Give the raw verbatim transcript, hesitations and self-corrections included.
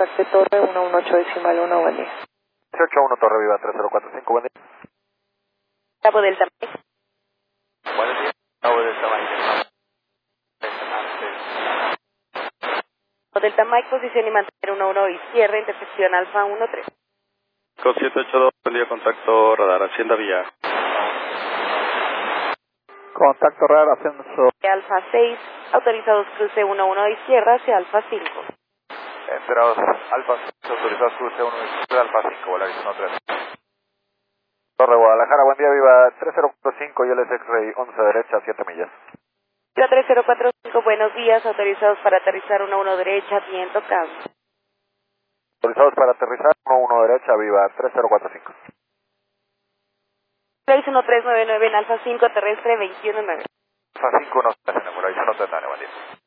contacte Torre uno uno ocho decimal uno, buen día. dieciocho uno Torre Viva tres cero cuatro cinco, buen día. Cabo Delta Mike. Buenos días, Cabo Delta Mike. Cabo Delta Mike, posición y mantener uno uno izquierda, intersección Alfa uno tres. cinco siete ocho dos, buen día, contacto radar, Hacienda Villa. Contacto radar, ascenso. Alfa seis, autorizados cruce uno uno izquierda hacia Alfa cinco. Enterados, Alfa seis, autorizados cruce uno izquierda, Alfa cinco, Volaris uno tres. Torre Guadalajara, buen día, Viva tres cero cuatro cinco y L S X-Ray once derecha, siete millas. Viva tres cero cuatro cinco, buenos días, autorizados para aterrizar uno uno derecha, viento cambio. Autorizados para aterrizar uno uno derecha, Viva tres cero cuatro cinco. seis uno tres nueve nueve en Alfa cinco, terrestre veintiuno nueve. Alfa cinco, no se hacen, Volaris uno tres, buen día.